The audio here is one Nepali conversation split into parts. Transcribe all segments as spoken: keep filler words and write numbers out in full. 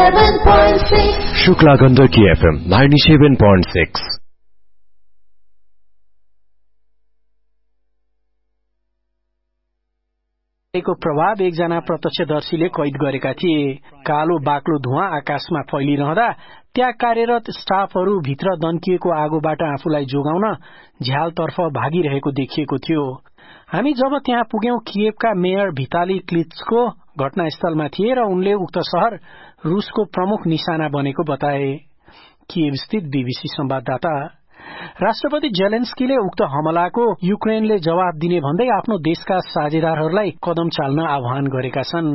ninety-seven point six. Shukla Gandaki F M ninety-seven point six. को प्रभाव एकजना प्रत्यक्षदर्शीले कैद गरेका थिए। कालो बाक्लो धुवाँ आकाशमा फैलिरहँदा त्यहाँ कार्यरत स्टाफहरू भित्र दन्किएको आगोबाट आफूलाई जोगाउन झ्यालतर्फ भागिरहेको देखिएको थियो। हामी जब त्यहाँ पुग्यौं किएभका मेयर भिताली क्लिच्को घटनास्थलमा थिए र उनले उक्त शहर रुसको प्रमुख निशाना बनेको बताए। किएभ स्थित बीबीसी संवाददाता राष्ट्रपति जेलेन्स्कीले उक्त हमलाको युक्रेनले जवाब दिने भन्दै आफ्नो देशका साझेदारहरूलाई कदम चाल्न आह्वान गरेका छन्।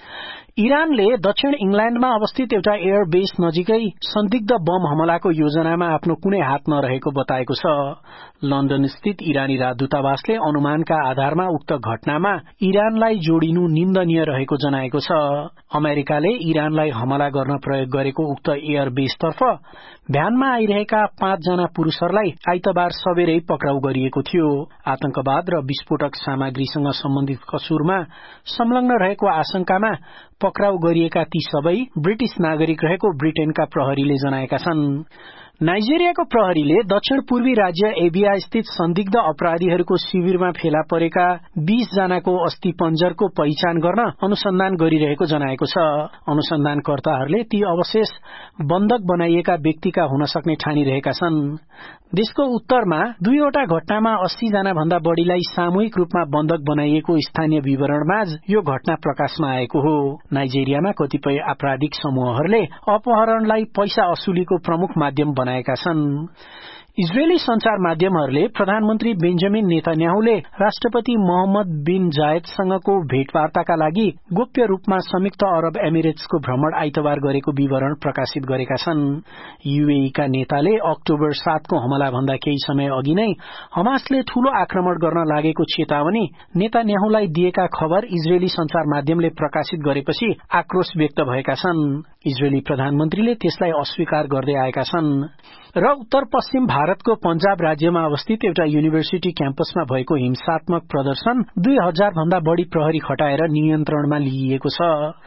इरानले दक्षिण इंग्ल्याण्डमा अवस्थित एउटा एयर बेस नजिकै संदिग्ध बम हमलाको योजनामा आफ्नो कुनै हात नरहेको बताएको छ। लन्डन स्थित इरानी राजदूतावासले अनुमानका आधारमा उक्त घटनामा इरानलाई जोडिनु निन्दनीय रहेको जनाएको छ। अमेरिकाले इरानलाई हमला गर्न प्रयोग गरेको उक्त एयर बेसतर्फ भ्यानमा आइरहेका पाँचजना पुरूषहरूलाई आइतबार सबेरै पक्राउ गरिएको थियो। आतंकवाद र विस्फोटक सामग्रीसँग सम्बन्धित कसुरमा संलग्न रहेको आशंकामा पक्राउ गरिएका ती सबै ब्रिटिश नागरिक रहेको ब्रिटेनका प्रहरीले जनाएका छन्। नाइजेरियाको प्रहरीले दक्षिण पूर्वी राज्य एबिया स्थित संदिग्ध अपराधीहरूको शिविरमा फेला परेका बीस जनाको अस्थि पंजरको पहिचान गर्न अनुसन्धान गरिरहेको जनाएको छ। अनुसन्धानकर्ताहरूले ती अवशेष बन्धक बनाइएका व्यक्तिका हुन सक्ने ठानिरहेका छन्। देशको उत्तरमा दुईवटा घटनामा अस्सी जना भन्दा बढ़ीलाई सामूहिक रूपमा बन्धक बनाइएको स्थानीय विवरणमाझ यो घटना प्रकाशमा आएको हो। नाइजेरियामा कतिपय आपराधिक समूहहरूले अपहरणलाई पैसा असुलीको प्रमुख माध्यम बनाएका छन्। इजरायली संचार माध्यमहरूले प्रधानमन्त्री बेन्जामिन नेतान्याहुले राष्ट्रपति मोहम्मद बिन जायदसँगको भेटवार्ताका लागि गोप्य रूपमा संयुक्त अरब एमिरेट्सको भ्रमण आइतबार गरेको विवरण प्रकाशित गरेका छन्। यूएईका नेताले अक्टोबर सातको हमला भन्दा केही समय अघि नै हमासले ठूलो आक्रमण गर्न लागेको चेतावनी नेतान्याहुलाई दिएका खबर इजरायली संचार माध्यमले प्रकाशित गरेपछि आक्रोश व्यक्त भएका छन्। इजरायली प्रधानमन्त्रीले त्यसलाई अस्वीकार गर्दै आएका छन्। र उत्तर पश्चिम भारतको पंजाब राज्यमा अवस्थित एउटा युनिभर्सिटी क्याम्पसमा भएको हिंसात्मक प्रदर्शन दुई हजार भन्दा बढ़ी प्रहरी खटाएर नियन्त्रणमा लिइएको छ।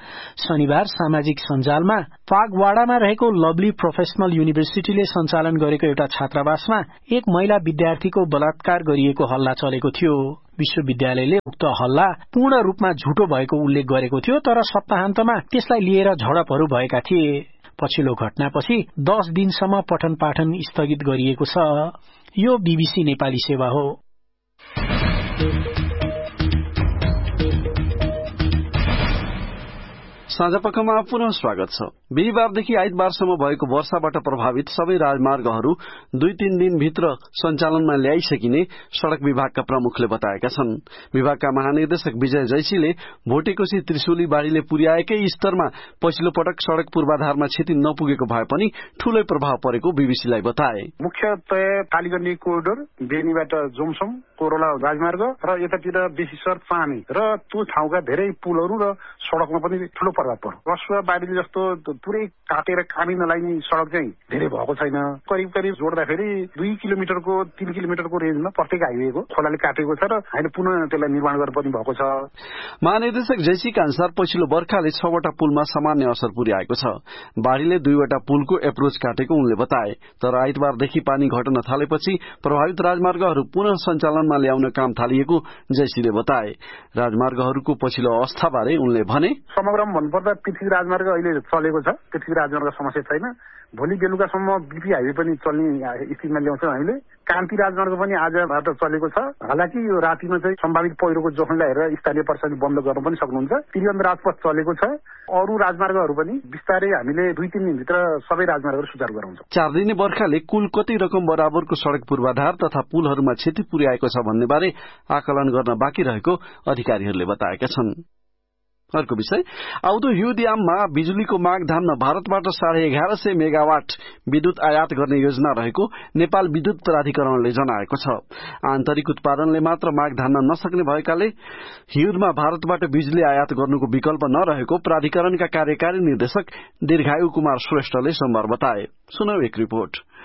शनिबार सामाजिक सञ्जालमा फागवाडामा रहेको लभली प्रोफेशनल युनिभर्सिटीले सञ्चालन गरेको एउटा छात्रावासमा एक महिला विद्यार्थीको बलात्कार गरिएको हल्ला चलेको थियो। विश्वविद्यालयले उक्त हल्ला पूर्ण रूपमा झुटो भएको उल्लेख गरेको थियो, तर सप्ताहान्तमा त्यसलाई लिएर झडपहरू भएका थिए। पछिल्लो घटनापछि दस दिनसम्म पठन पाठन स्थगित गरिएको छ। यो बीबीसी नेपाली सेवा हो। साँझपखमा पुनः स्वागत छ। बिहिबारदेखि आइतबारसम्म भएको वर्षाबाट प्रभावित सबै राजमार्गहरू दुई तीन दिनभित्र सञ्चालनमा ल्याइसकिने सड़क विभागका प्रमुखले बताएका छन्। विभागका महानिर्देशक विजय जैसीले भोटेकोशी त्रिशुली बाढ़ीले पुर्याएकै स्तरमा पछिल्लो पटक सड़क पूर्वाधारमा क्षति नपुगेको भए पनि ठूलै प्रभाव परेको बीबीसीलाई बताए। मुख्यतया कालीगण्डी कोरिडोर बेनीबाट जोमसोम कोरोला राजमार्ग र यतातिर बेसीसर पानी र त्यो ठाउँका धेरै पुलहरू र सड़कमा पनि ठूलो प्रभाव पर्यो। रसुवा बाढी जस्तो पुरै काटेर कामी नलाग्ने सड़क चाहिँ धेरै भएको छैन। करिब करिब जोड्दाखेरि दुई किलोमिटरको तीन किलोमिटरको रेन्जमा प्रत्येक हाइवेको खोलाले काटेको छ र अहिले पुनः त्यसलाई निर्माण गर्न पनि भएको छ। महानिर्देशक जैसीका अनुसार पछिल्लो बर्खाले छवटा पुलमा सामान्य असर पुर्याएको छ। बाढ़ीले दुईवटा पुलको एप्रोच काटेको उनले बताए। तर आइतबारदेखि पानी घटन थालेपछि प्रभावित राजमार्गहरू पुनः सञ्चालनमा ल्याउन काम थालिएको जैसीले बताए। राजमार्गहरूको पछिल्लो अवस्थाबारे उनले भने, समग्रमा भन्नुपर्दा पृथ्वी राजमार्ग अहिले चलेको छ। पृथ्वी राजमार्ग समस्या छैन। भोलि बेलुकासम्म बीपी हाइवे पनि चल्ने स्थितिमा ल्याउँछौँ हामीले। कान्ति राजमार्ग पनि आजबाट चलेको छ। हालाकि यो रातिमा चाहिँ सम्भावित पहिरोको जोखिमलाई हेरेर स्थानीय प्रशासनले बन्द गर्न पनि सक्नुहुन्छ। त्रिवेन्द्र राजपथ चलेको छ। अरू राजमार्गहरू पनि बिस्तारै हामीले दुई तीन दिनभित्र सबै राजमार्गहरू सुचारू गराउँछौँ। चार दिने बर्खाले कुल कति रकम बराबरको सड़क पूर्वाधार तथा पुलहरूमा क्षति पुर्याएको छ भन्ने बारे आकलन गर्न बाँकी रहेको अधिकारीहरूले बताएका छन्। अर्को विषय, आउँदो युदियाममा बिजुलीको माग धान्न भारतबाट साढे एघार सय मेगावाट विद्युत आयात गर्ने योजना रहेको नेपाल विद्युत प्राधिकरणले जनाएको छ। आन्तरिक उत्पादनले मात्र माग धान्न नसक्ने भएकाले हिउँदमा भारतबाट बिजुली आयात गर्नुको विकल्प नरहेको प्राधिकरणका कार्यकारी निर्देशक दीर्घायु कुमार श्रेष्ठले सोमबार बताए। सुनौ एक रिपोर्ट।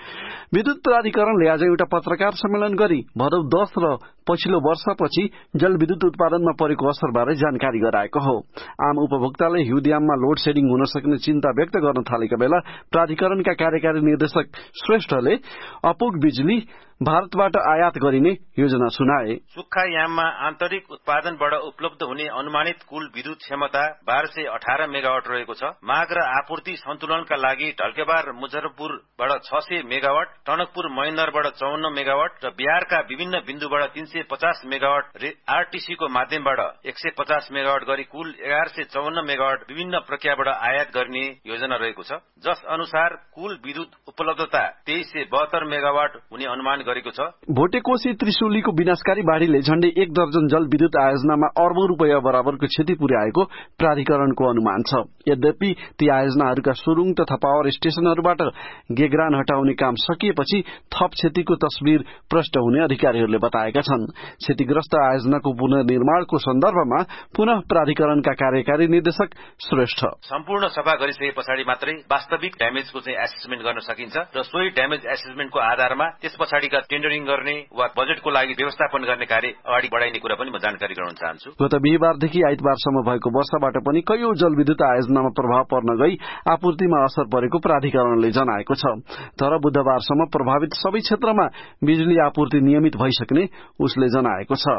विद्युत प्राधिकरणले आज एउटा पत्रकार सम्मेलन गरी भदौ दश र पछिल्लो वर्षपछि जलविद्युत उत्पादनमा परेको असरबारे जानकारी गराएको हो। आम उपभोक्ताले हिउँदयाममा लोड सेडिङ हुन सक्ने चिन्ता व्यक्त गर्न थालेका बेला प्राधिकरणका कार्यकारी निर्देशक श्रेष्ठले अपुग बिजुली भारतबाट आयात गरिने योजना सुनाए। सुक्खा याममा आन्तरिक उत्पादनबाट उपलब्ध हुने अनुमानित कुल विद्युत क्षमता बाह्र सय अठार मेगावाट रहेको छ। माग र आपूर्ति सन्तुलनका लागि ढल्केबार मुजफ्फरपुरबाट छ सय मेगावाट, टनकपुर महेन्द्रबाट चौन्न मेगावाट र बिहारका विभिन्न बिन्दुबाट तीन सय पचास मेगावाट आरटीसी को माध्यमबाट एक सय पचास मेगावाट गरी कुल एघार सय चौन्न मेगावाट विभिन्न प्रक्रियाबाट आयात गर्ने योजना रहेको छ, जस अनुसार कुल विद्युत उपलब्धता तेइस सय बहत्तर मेगावाट हुने अनुमान गरेको छ। भोटेकोशी त्रिशुलीको विनाशकारी बाढ़ीले झण्डै एक दर्जन जल विद्युत आयोजनामा अर्बौं रूपियाँ बराबरको क्षति पुर्याएको प्राधिकरणको अनुमान छ। यद्यपि ती आयोजनाहरूका सुरुङ तथा पावर स्टेशनहरूबाट गेग्रान हटाउने काम सकिएपछि थप क्षतिको तस्बिर प्रष्ट हुने अधिकारीहरूले बताएका छन्। क्षतिग्रस्त आयोजनाको पुनर्निर्माणको सन्दर्भमा पुनः प्राधिकरणका कार्यकारी निर्देशक श्रेष्ठ सम्पूर्ण सफा गरिसके पछाडि मात्रै वास्तविक ड्यामेजको चाहिँ एसेसमेन्ट गर्न सकिन्छ र सोही ड्यामेज एसेसमेन्टको आधारमा त्यस पछाडिका टेन्डरिङ गर्ने वा बजेटको लागि व्यवस्थापन गर्ने कार्य अगाडि बढाइने कुरा पनि म जानकारी गराउन चाहन्छु। गत बिहिबारदेखि आइतबारसम्म भएको वर्षाबाट पनि कैयौं जलविद्युत आयोजनामा प्रभाव पर्न गई आपूर्तिमा असर परेको प्राधिकरणले जनाएको छ। तर बुधबारसम्म प्रभावित सबै क्षेत्रमा बिजुली आपूर्ति नियमित भइसक्ने उसले जनाएको छ।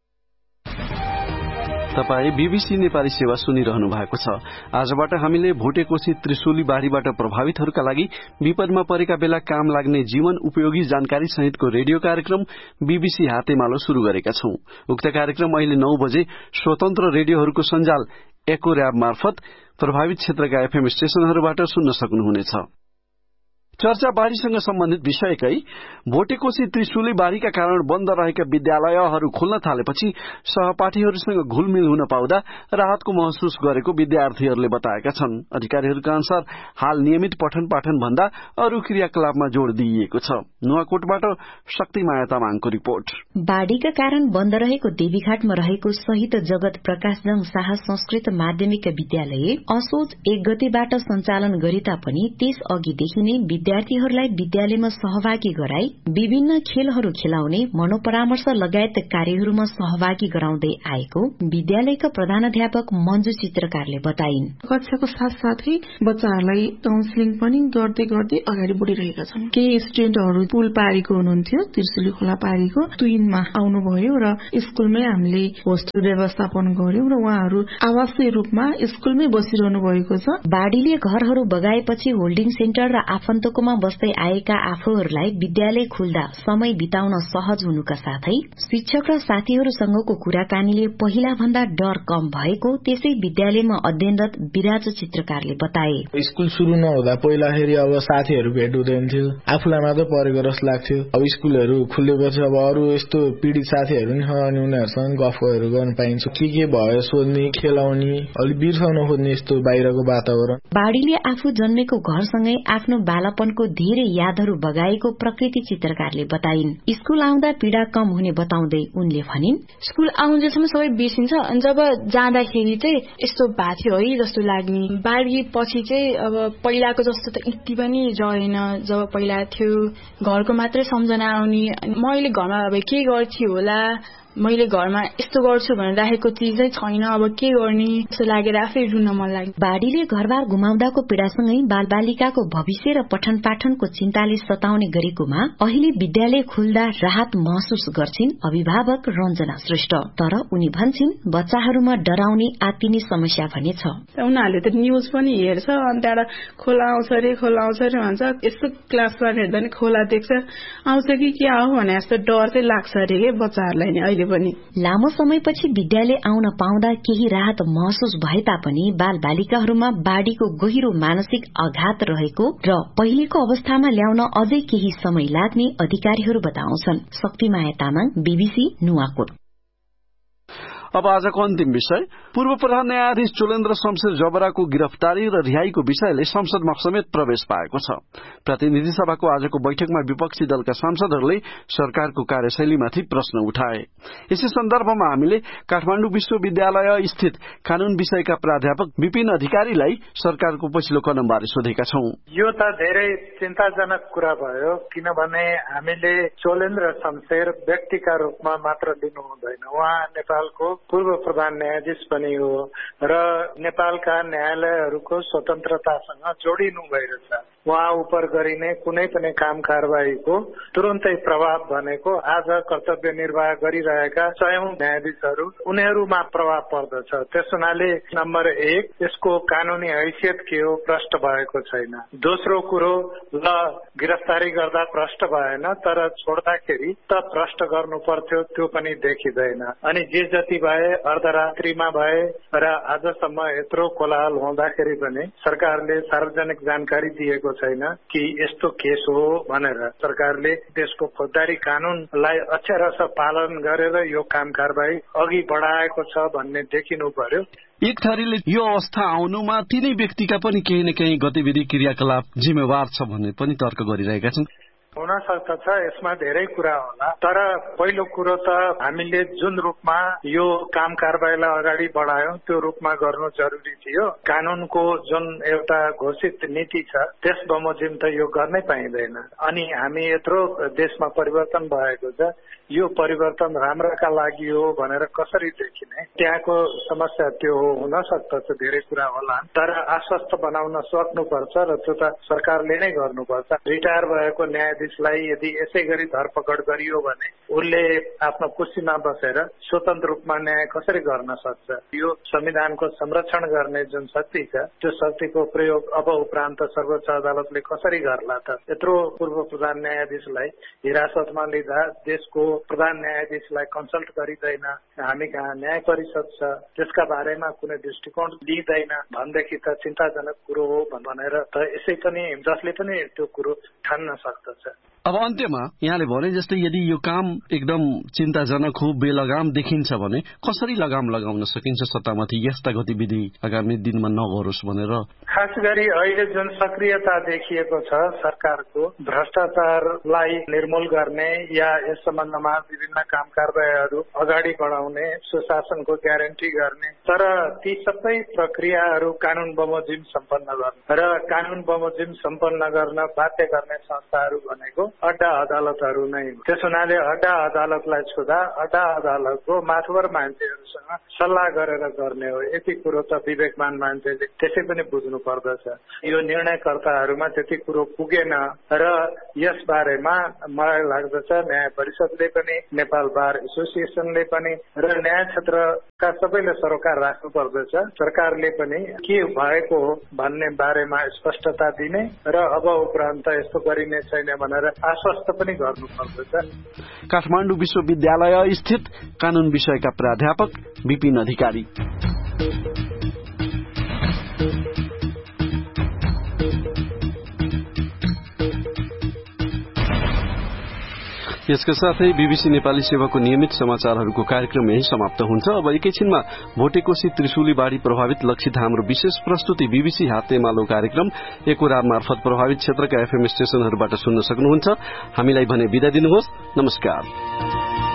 तपाई बीबीसी नेपाली सेवा सुनिरहनु भएको छ। आजबाट हामीले भोटेकोशी त्रिशुली बाढ़ीबाट प्रभावितहरूका लागि विपदमा परेका बेला काम लाग्ने जीवन उपयोगी जानकारी सहितको रेडियो कार्यक्रम बीबीसी हातेमालो शुरू गरेका छौं। उक्त कार्यक्रम अहिले नौ बजे स्वतन्त्र रेडियोहरूको सञ्जाल एको र्याब मार्फत प्रभावित क्षेत्रका एफएम स्टेशनहरूबाट सुन्न सक्नुहुनेछ। चर्चा बाढ़ीसँग सम्बन्धित विषयकै भोटेकोशी त्रिशुली बाढ़ीका कारण बन्द रहेका विद्यालयहरू खोल्न थालेपछि सहपाठीहरूसँग घुलमिल हुन पाउँदा राहतको महसुस गरेको विद्यार्थीहरूले बताएका छन्। अधिकारीहरूका अनुसार हाल नियमित पठन पाठन भन्दा अरू क्रियाकलापमा जोड़ दिइएको छ। नुवाकोटबाट शक्तिमाया तामाङको रिपोर्ट। बाढ़ीका कारण बन्द रहेको देवीघाटमा रहेको शहीद जगत प्रकाशजङ शाह संस्कृत माध्यमिक विद्यालय असोज एक गतेबाट सञ्चालन गरे तापनि त्यस अघिदेखि नै विद्यार्थीहरूलाई विद्यालयमा सहभागी गराई विभिन्न खेलहरू खेलाउने मनोपरामर्श लगायत कार्यहरूमा सहभागी गराउँदै आएको विद्यालयका प्रधानाध्यापक मञ्जु चित्रकारले बताइन्। कक्षाको साथसाथै बच्चाहरूलाई काउन्सिलिङ पनि गर्दै गर्दै अगाडि बढिरहेका छन्। केही स्टुडेन्टहरू पुल पारीको हुनुहुन्थ्यो, त्रिशुली खोला पारीको तुइनमा आउनुभयो र स्कुलमै हामीले होस्टेल व्यवस्थापन गर्यौं र उहाँहरू आवासीय रूपमा स्कुलमै बसिरहनु भएको छ। बाढ़ीले घरहरू बगाएपछि होल्डिङ सेन्टर र आफन्तकोमा बस्दै आएका आफूहरूलाई विद्यालय खुल्दा समय बिताउन सहज हुनुका साथै शिक्षक र साथीहरूसँगको कुराकानीले पहिला भन्दा डर कम भएको त्यसै विद्यालयमा अध्ययनरत विराज चित्रकारले बताए। स्कुल शुरू नहुँदा पहिलाखेरि अब साथीहरू भेट हुँदैनथ्यो, आफूलाई मात्र परेको रस लाग्थ्यो। अब स्कुलहरू खुलेपछि अब अरू यस्तो पीडित साथीहरू नि अनि उनीहरूसँग गफहरू गर्न पाइन्छ। के के भयो सोध्ने, खेलाउने, अलिक बिर्साउन खोज्ने यस्तो बाहिरको वातावरण। बाढ़ीले आफू जन्मेको घरसँगै आफ्नो बालापनको धेरै यादहरू बगाएको प्रकृति चित्रकारले बताइन्। स्कुल आउँदा पीड़ा कम हुने बताउँदै उनले भनिन्, स्कुल आउँदासम्म सबै बिर्सिन्छ, अनि जब जाँदाखेरि चाहिँ यस्तो भएको थियो है जस्तो लाग्ने। बाढ़ी पछि चाहिँ अब पहिलाको जस्तो त यति पनि रहेन। जब पहिला थियो घरको मात्रै सम्झना आउने, मैले घरमा अब के गर्थ्यो होला, मैले घरमा यस्तो गर्छु भनेर राखेको चिजै छैन, अब के गर्ने जस्तो लागेर आफै रुन मन लाग्यो। बाढ़ीले घरबार गुमाउँदाको पीड़ासँगै बालबालिकाको भविष्य र पठन पाठनको चिन्ताले सताउने गरेकोमा अहिले विद्यालय खुल्दा राहत महसुस गर्छिन् अभिभावक रञ्जना श्रेष्ठ। तर उनी भन्छिन् बच्चाहरूमा डराउने आत्तिने समस्या भने छ। उनीहरूले त न्यूज पनि हेर्छ, अनि त्यहाँबाट खोला आउँछ रे खोला आउँछ रे भन्छ। यस्तो क्लासमा हेर्दा नि खोला देख्छ, आउँछ कि के आऊ भने जस्तो डर चाहिँ लाग्छ अरे के बच्चाहरूलाई नि अहिले पनि। लामो समयपछि विद्यालय आउन पाउँदा केही राहत महसुस भए तापनि बाल बालिकाहरूमा बाढ़ीको गहिरो मानसिक आघात रहेको र पहिलेको अवस्थामा ल्याउन अझै केही समय लाग्ने अधिकारीहरू बताउँछन्। शक्तिमाया तामाङ, बीबीसी नुवाकोट। अब आजको अन्तिम विषय पूर्व प्रधान न्यायाधीश चोलेन्द्र शमशेर जबराको गिरफ्तारी र रिहाईको विषयले संसदमा समेत प्रवेश पाएको छ। प्रतिनिधि सभाको आजको बैठकमा विपक्षी दलका सांसदहरूले सरकारको कार्यशैलीमाथि प्रश्न उठाए। यसै सन्दर्भमा हामीले काठमाडौँ विश्वविद्यालय स्थित कानून विषयका प्राध्यापक विपिन अधिकारीलाई सरकारको पछिल्लो कदमबारे सोधेका छौं। यो त धेरै चिन्ताजनक कुरा भयो, किनभने हामीले चोलेन्द्र शमशेर व्यक्तिका रूपमा मात्र लिनु हुँदैन। उहाँ नेपालको पूर्व प्रधान न्यायाधीश पनि हो र नेपालका न्यायालयहरूको स्वतन्त्रतासँग जोडिनु भइरहेछ। उहाँ उप गरिने कुनै पनि काम कारवाहीको तुरन्तै प्रभाव भनेको आज कर्तव्य निर्वाह गरिरहेका सयौं न्यायाधीशहरू उनीहरूमा प्रभाव पर्दछ। त्यस हुनाले नम्बर एक, यसको कानूनी हैसियत के हो प्रष्ट भएको छैन। दोस्रो कुरो, ल गिरफ्तारी गर्दा प्रष्ट भएन तर छोड्दाखेरि त प्रष्ट गर्नु पर्थ्यो, त्यो पनि देखिँदैन। अनि जे जति भए अर्धरात्रिमा भए र आजसम्म यत्रो कोलाहल हुँदाखेरि पनि सरकारले सार्वजनिक जानकारी दिएको छैन कि यस्तो केस हो भनेर। सरकारले देशको फौजदारी कानूनलाई अक्षरशः पालन गरेर यो काम कारवाही अघि बढाएको छ भन्ने देखिनु पर्यो। एक थरीले यो अवस्था आउनुमा तिनै व्यक्तिका पनि केही न केही गतिविधि क्रियाकलाप जिम्मेवार छ भन्ने पनि तर्क गरिरहेका छन्। हुन सक्दछ, यसमा धेरै कुरा होला, तर पहिलो कुरो त हामीले जुन रूपमा यो काम कारवाहीलाई अगाडि बढायौं त्यो रूपमा गर्नु जरुरी थियो। कानूनको जुन एउटा घोषित नीति छ त्यस बमोजिम त यो गर्नै पाइँदैन। अनि हामी यत्रो देशमा परिवर्तन भएको छ, यो परिवर्तन राम्राका लागि हो भनेर कसरी देखिने, त्यहाँको समस्या त्यो हो। हुन सक्दछ धेरै कुरा होला, तर आश्वस्त बनाउन सक्नुपर्छ र त्यो त सरकारले नै गर्नुपर्छ। रिटायर भएको न्यायाधीशलाई यदि यसै गरी धरपकड गरियो भने उसले आफ्नो कुर्सीमा बसेर स्वतन्त्र रूपमा न्याय कसरी गर्न सक्छ? यो संविधानको संरक्षण गर्ने जुन शक्ति छ त्यो शक्तिको प्रयोग अब उपरान्त सर्वोच्च अदालतले कसरी गर्ला त? यत्रो पूर्व प्रधान न्यायाधीशलाई हिरासतमा लिँदा देशको प्रधान न्यायाधीशलाई कन्सल्ट गरिँदैन, हामी कहाँ न्याय परिषद छ त्यसका बारेमा कुनै दृष्टिकोण लिइँदैन भनेदेखि त चिन्ताजनक कुरो हो भनेर त यसै पनि जसले पनि त्यो कुरो ठान्न सक्दछ। अब अन्त्यमा यहाँले भने जस्तै यदि यो काम एकदम चिन्ताजनक हो, बेलगाम देखिन्छ भने कसरी लगाम लगाउन सकिन्छ सत्तामाथि यस्ता गतिविधि आगामी दिनमा नगरोस् भनेर? खास गरी अहिले जुन सक्रियता देखिएको छ सरकारको भ्रष्टाचारलाई निर्मूल गर्ने या यस सम्बन्धमा विभिन्न काम कारवाहीहरू अगाडि बढाउने, सुशासनको ग्यारेन्टी गर्ने, तर ती सबै प्रक्रियाहरू कानून बमोजिम सम्पन्न गर्ने र कानून बमोजिम सम्पन्न गर्न बाध्य गर्ने संस्थाहरू भनेको अड्डा अदालतहरू नै हो। त्यस हुनाले अड्डा अदालतलाई छुँदा अड्डा अदालतको माथवर मान्छेहरूसँग सल्लाह गरेर गर्ने हो। यति कुरो त विवेकमान मान्छेले त्यसै पनि बुझ्नु पर्दछ। यो निर्णयकर्ताहरूमा त्यति कुरो पुगेन र यस बारेमा मलाई लाग्दछ न्याय परिषदले पनि, नेपाल बार एसोसिएसनले पनि र न्याय क्षेत्रका सबैले सरोकार राख्नु पर्दछ। सरकारले पनि के भएको हो भन्ने बारेमा स्पष्टता दिने र अब उपरान्त यस्तो गरिने छैन भनेर आश्वस्त पनि गर्नु पर्दछ। काठमाडौँ विश्वविद्यालय स्थित कानून विषयका प्राध्यापक विपिन अधिकारी। यसका साथै बीबीसी नेपाली सेवाको नियमित समाचारहरूको कार्यक्रम यही समाप्त हुन्छ। अब एकैछिनमा भोटेकोशी त्रिशुली बाढ़ी प्रभावित लक्षित हाम्रो विशेष प्रस्तुति बीबीसी हातेमालो कार्यक्रम एकोराब मार्फत प्रभावित क्षेत्रका एफएम स्टेशनहरूबाट सुन्न सक्नुहुन्छ। हामीलाई भने बिदा दिनुहोस्। नमस्कार।